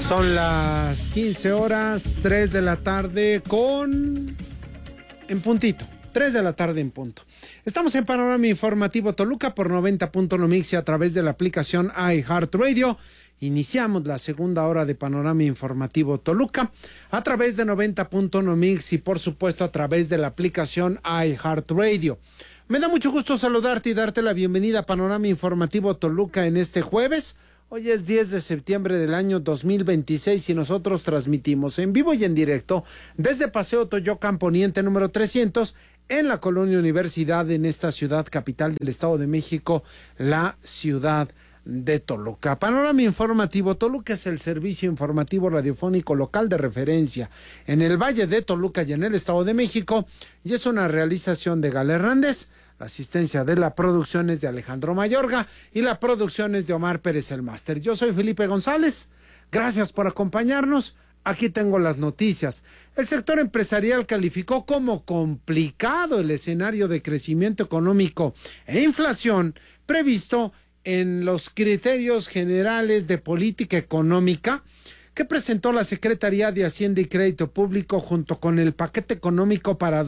Son las 15 horas, 3 de la tarde en puntito, 3 de la tarde en punto. Estamos en Panorama Informativo Toluca por 90.1 Mix y a través de la aplicación iHeartRadio. Iniciamos la segunda hora de Panorama Informativo Toluca a través de 90.1 Mix y por supuesto a través de la aplicación iHeartRadio. Me da mucho gusto saludarte y darte la bienvenida a Panorama Informativo Toluca en este jueves. Hoy es 10 de septiembre del año 2026 y nosotros transmitimos en vivo y en directo desde Paseo Toyocan Poniente número 300 en la Colonia Universidad en esta ciudad capital del Estado de México, la ciudad de Toluca. Panorama Informativo Toluca es el servicio informativo radiofónico local de referencia en el Valle de Toluca y en el Estado de México y es una realización de Gala Hernández. La asistencia de la producción es de Alejandro Mayorga y la producción es de Omar Pérez el Máster. Yo soy Felipe González. Gracias por acompañarnos. Aquí tengo las noticias. El sector empresarial calificó como complicado el escenario de crecimiento económico e inflación previsto en los criterios generales de política económica que presentó la Secretaría de Hacienda y Crédito Público junto con el paquete económico para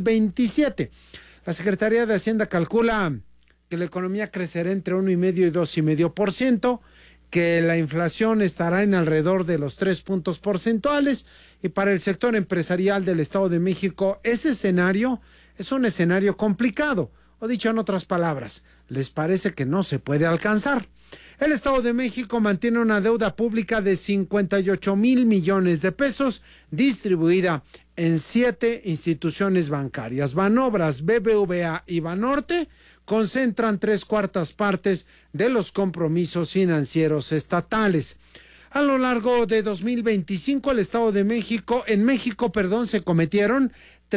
2027. La Secretaría de Hacienda calcula que la economía crecerá entre 1,5% y 2,5%, que la inflación estará en alrededor de los 3 puntos porcentuales y para el sector empresarial del Estado de México ese escenario es un escenario complicado, o dicho en otras palabras, les parece que no se puede alcanzar. El Estado de México mantiene una deuda pública de 58,000 millones de pesos distribuida en 7 instituciones bancarias. Banobras, BBVA y Banorte concentran 3/4 partes de los compromisos financieros estatales. A lo largo de 2025, el Estado de México, se cometieron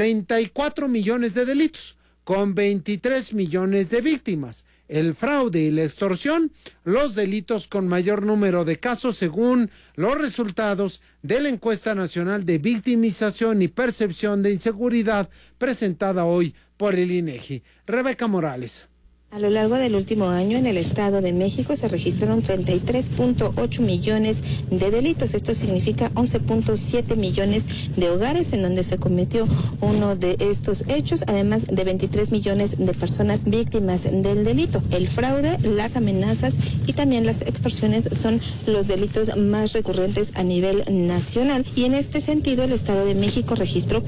34 millones de delitos, con 23 millones de víctimas. El fraude y la extorsión, los delitos con mayor número de casos según los resultados de la encuesta nacional de victimización y percepción de inseguridad presentada hoy por el INEGI. Rebeca Morales. A lo largo del último año en el Estado de México se registraron 33.8 millones de delitos. Esto significa 11.7 millones de hogares en donde se cometió uno de estos hechos, además de 23 millones de personas víctimas del delito. El fraude, las amenazas y también las extorsiones son los delitos más recurrentes a nivel nacional. Y en este sentido, el Estado de México registró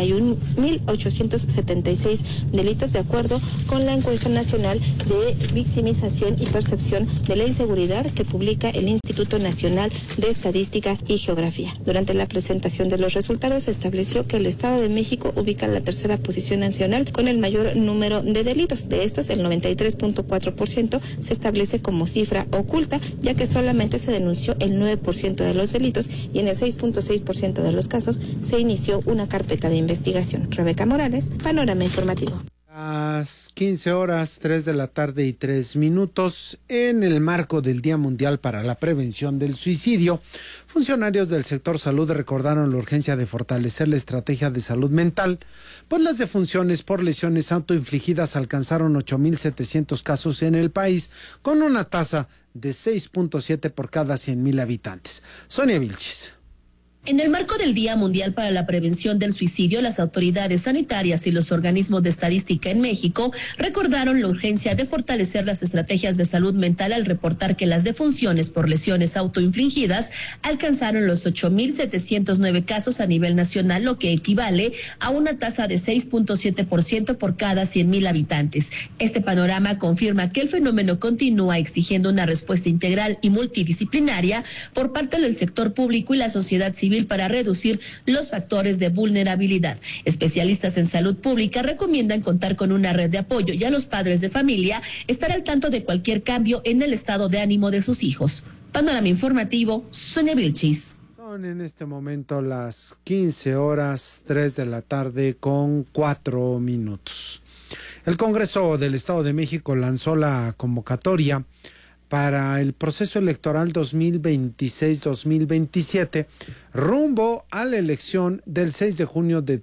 41.876 delitos de acuerdo con la encuesta nacional de victimización y percepción de la inseguridad que publica el Instituto Nacional de Estadística y Geografía. Durante la presentación de los resultados se estableció que el Estado de México ubica la tercera posición nacional con el mayor número de delitos. De estos, el 93.4% se establece como cifra oculta, ya que solamente se denunció el 9% de los delitos y en el 6.6% de los casos se inició una carpeta de investigación. Rebeca Morales, Panorama Informativo. Las 15 horas, 3 de la tarde y 3 minutos, en el marco del Día Mundial para la Prevención del Suicidio, funcionarios del sector salud recordaron la urgencia de fortalecer la estrategia de salud mental, pues las defunciones por lesiones autoinfligidas alcanzaron 8,700 casos en el país, con una tasa de 6.7 por cada 100,000 habitantes. Sonia Vilchis. En el marco del Día Mundial para la Prevención del Suicidio, las autoridades sanitarias y los organismos de estadística en México recordaron la urgencia de fortalecer las estrategias de salud mental al reportar que las defunciones por lesiones autoinfligidas alcanzaron los 8,709 casos a nivel nacional, lo que equivale a una tasa de 6.7% por cada 100,000 habitantes. Este panorama confirma que el fenómeno continúa exigiendo una respuesta integral y multidisciplinaria por parte del sector público y la sociedad civil para reducir los factores de vulnerabilidad. Especialistas en salud pública recomiendan contar con una red de apoyo y a los padres de familia estar al tanto de cualquier cambio en el estado de ánimo de sus hijos. Panorama Informativo, Sonia Vilchis. Son en este momento las 15 horas, 3 de la tarde con 4 minutos. El Congreso del Estado de México lanzó la convocatoria para el proceso electoral 2026-2027, rumbo a la elección del 6 de junio de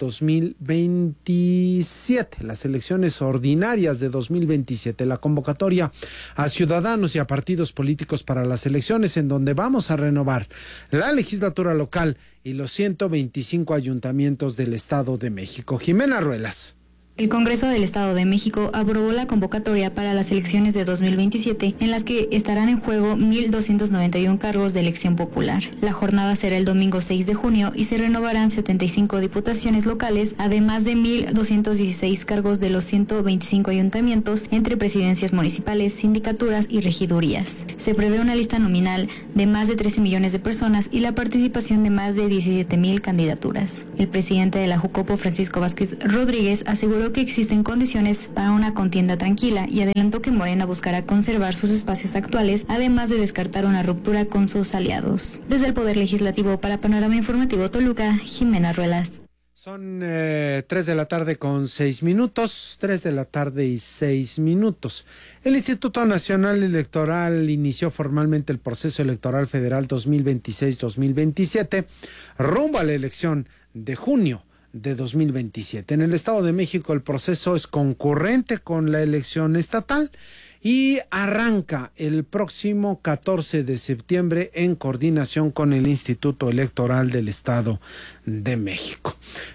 2027, las elecciones ordinarias de 2027, la convocatoria a ciudadanos y a partidos políticos para las elecciones, en donde vamos a renovar la legislatura local y los 125 ayuntamientos del Estado de México. Jimena Ruelas. El Congreso del Estado de México aprobó la convocatoria para las elecciones de 2027, en las que estarán en juego 1,291 cargos de elección popular. La jornada será el domingo 6 de junio y se renovarán 75 diputaciones locales, además de 1,216 cargos de los 125 ayuntamientos, entre presidencias municipales, sindicaturas y regidurías. Se prevé una lista nominal de más de 13 millones de personas y la participación de más de 17,000 candidaturas. El presidente de la Jucopo, Francisco Vázquez Rodríguez, aseguró que existen condiciones para una contienda tranquila y adelantó que Morena buscará conservar sus espacios actuales, además de descartar una ruptura con sus aliados. Desde el Poder Legislativo, para Panorama Informativo Toluca, Jimena Ruelas. Son 3 de la tarde con 6 minutos, 3 de la tarde y 6 minutos. El Instituto Nacional Electoral inició formalmente el proceso electoral federal 2026-2027, rumbo a la elección de junio de 2027. En el Estado de México el proceso es concurrente con la elección estatal y arranca el próximo 14 de septiembre en coordinación con el Instituto Electoral del Estado de México.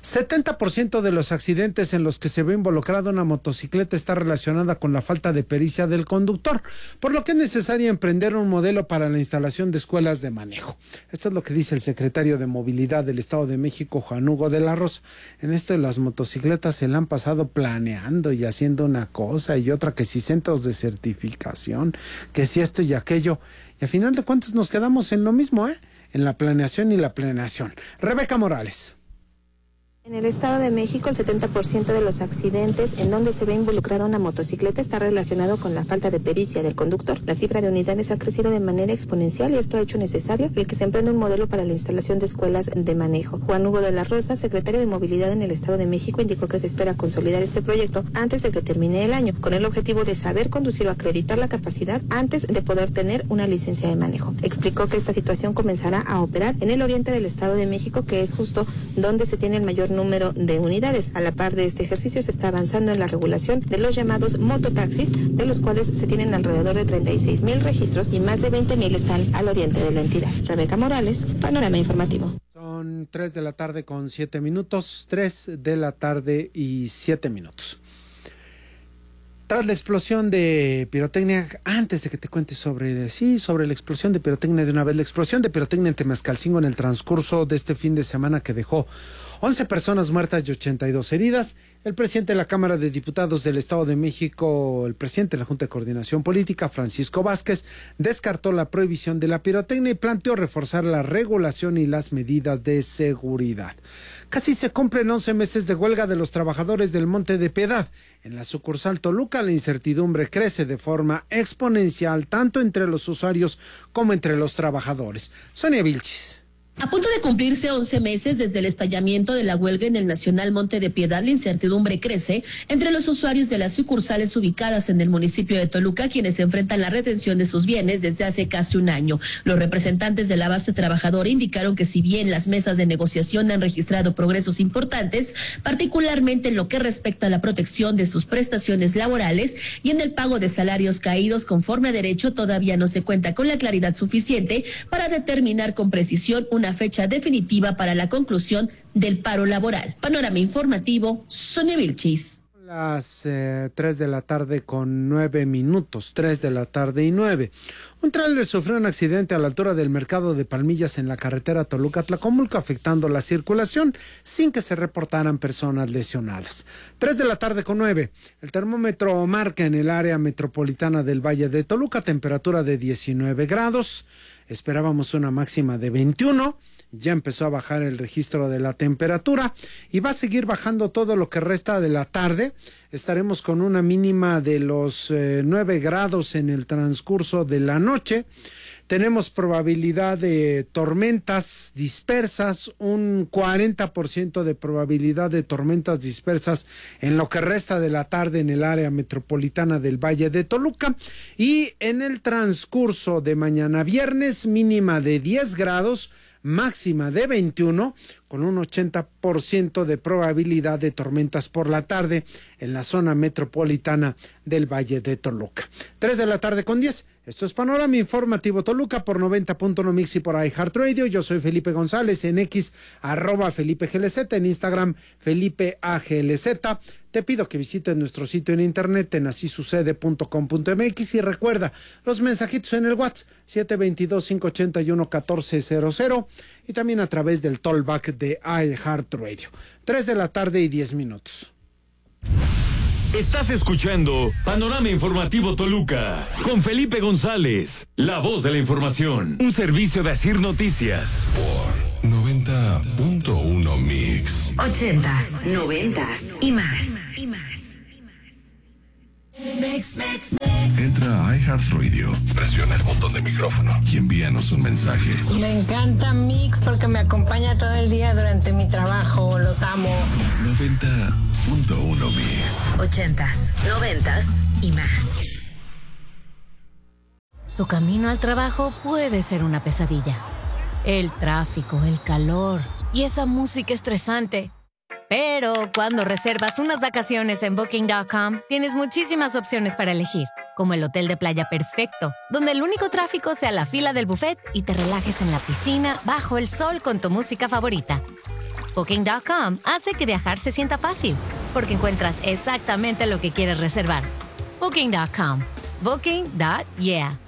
70% de los accidentes en los que se ve involucrada una motocicleta está relacionada con la falta de pericia del conductor, por lo que es necesario emprender un modelo para la instalación de escuelas de manejo. Esto es lo que dice el secretario de Movilidad del Estado de México, Juan Hugo de la Rosa. En esto de las motocicletas se le han pasado planeando y haciendo una cosa y otra, que si centros de certificación, que si esto y aquello, y a final de cuentas nos quedamos en lo mismo, en la planeación y la planeación. Rebeca Morales. En el Estado de México, el 70% de los accidentes en donde se ve involucrada una motocicleta está relacionado con la falta de pericia del conductor. La cifra de unidades ha crecido de manera exponencial y esto ha hecho necesario el que se emprenda un modelo para la instalación de escuelas de manejo. Juan Hugo de la Rosa, secretario de Movilidad en el Estado de México, indicó que se espera consolidar este proyecto antes de que termine el año, con el objetivo de saber conducir o acreditar la capacidad antes de poder tener una licencia de manejo. Explicó que esta situación comenzará a operar en el oriente del Estado de México, que es justo donde se tiene el mayor número de unidades. A la par de este ejercicio se está avanzando en la regulación de los llamados mototaxis, de los cuales se tienen alrededor de 36,000 registros y más de 20,000 están al oriente de la entidad. Rebeca Morales, Panorama Informativo. Son 3 de la tarde con 7 minutos, 3 de la tarde y 7 minutos. Tras la explosión de pirotecnia, antes de que te cuente sobre la explosión de pirotecnia de una vez, la explosión de pirotecnia en Temazcalcingo en el transcurso de este fin de semana que dejó 11 personas muertas y 82 heridas, el presidente de la Cámara de Diputados del Estado de México, el presidente de la Junta de Coordinación Política, Francisco Vázquez, descartó la prohibición de la pirotecnia y planteó reforzar la regulación y las medidas de seguridad. Casi se cumplen 11 meses de huelga de los trabajadores del Monte de Piedad. En la sucursal Toluca, la incertidumbre crece de forma exponencial, tanto entre los usuarios como entre los trabajadores. Sonia Vilchis. A punto de cumplirse 11 meses desde el estallamiento de la huelga en el Nacional Monte de Piedad, la incertidumbre crece entre los usuarios de las sucursales ubicadas en el municipio de Toluca, quienes enfrentan la retención de sus bienes desde hace casi un año. Los representantes de la base trabajadora indicaron que si bien las mesas de negociación han registrado progresos importantes, particularmente en lo que respecta a la protección de sus prestaciones laborales y en el pago de salarios caídos conforme a derecho, todavía no se cuenta con la claridad suficiente para determinar con precisión una fecha definitiva para la conclusión del paro laboral. Panorama Informativo, Sonia Vilchis. Las 3 de la tarde con 9 minutos, 3 de la tarde y 9. Un tráiler sufrió un accidente a la altura del mercado de Palmillas en la carretera Toluca-Tlacomulco, afectando la circulación sin que se reportaran personas lesionadas. 3 de la tarde con 9. El termómetro marca en el área metropolitana del Valle de Toluca temperatura de 19 grados. Esperábamos una máxima de 21. Ya empezó a bajar el registro de la temperatura y va a seguir bajando todo lo que resta de la tarde. Estaremos con una mínima de los 9 grados en el transcurso de la noche. Tenemos probabilidad de tormentas dispersas, un 40% de probabilidad de tormentas dispersas en lo que resta de la tarde en el área metropolitana del Valle de Toluca. Y en el transcurso de mañana viernes, mínima de 10 grados, máxima de 21, con un 80% de probabilidad de tormentas por la tarde en la zona metropolitana del Valle de Toluca. 3 de la tarde con 10. Esto es Panorama Informativo Toluca por 90.1 Mix y por iHeartRadio. Yo soy Felipe González, en X, @FelipeGLZ, en Instagram, FelipeAGLZ. Te pido que visites nuestro sitio en internet en asisucede.com.mx y recuerda los mensajitos en el WhatsApp 722-581-1400 y también a través del tollback de iHeartRadio. 3 de la tarde y 10 minutos. Estás escuchando Panorama Informativo Toluca con Felipe González, la voz de la información. Un servicio de Asir Noticias. Por 90.1 Mix. 80s, 90s y más. Entra a iHeartRadio, presiona el botón de micrófono y envíanos un mensaje. Me encanta Mix porque me acompaña todo el día durante mi trabajo. Los amo. 90.1 Mix. 80s, 90s y más. Tu camino al trabajo puede ser una pesadilla. El tráfico, el calor y esa música estresante. Pero cuando reservas unas vacaciones en Booking.com, tienes muchísimas opciones para elegir, como el hotel de playa perfecto, donde el único tráfico sea la fila del buffet y te relajes en la piscina bajo el sol con tu música favorita. Booking.com hace que viajar se sienta fácil, porque encuentras exactamente lo que quieres reservar. Booking.com. Booking.yeah.